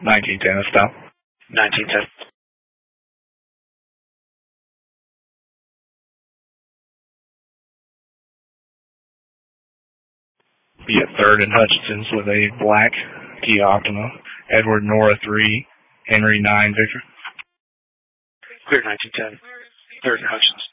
1910, stop. 1910. Be at 3rd and Hutchinson's with a black Kia Optima. Edward Nora 3, Henry 9, Victor. Clear 1910. 3rd and Hutchins.